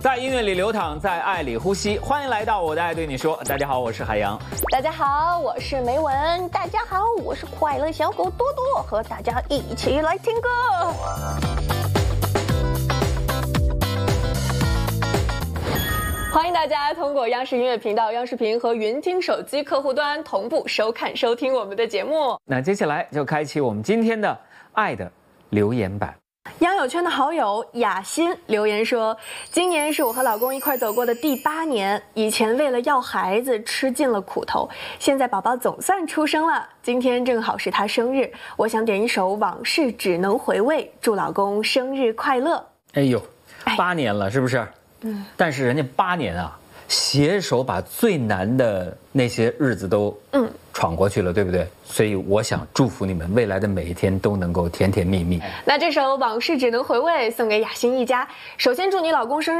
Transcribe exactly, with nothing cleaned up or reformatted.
在音乐里流淌，在爱里呼吸。欢迎来到我的爱对你说。大家好，我是海洋。 大家好，我是梅文。大家好，我是快乐小狗多多，和大家一起来听歌。欢迎大家通过央视音乐频道、央视频和云听手机客户端同步收看收听我们的节目。 那接下来就开启我们今天的爱的留言版。 央友圈的好友雅欣留言说，今年是我和老公一块走过的第八年，以前为了要孩子吃尽了苦头，现在宝宝总算出生了，今天正好是他生日，我想点一首《往事只能回味》，祝老公生日快乐。 哎呦，八年了，是不是？嗯。但是人家八年啊，携手把最难的那些日子都嗯闯过去了，对不对？所以我想祝福你们未来的每一天都能够甜甜蜜蜜。 那这首《往事只能回味》送给雅欣一家，首先祝你老公生日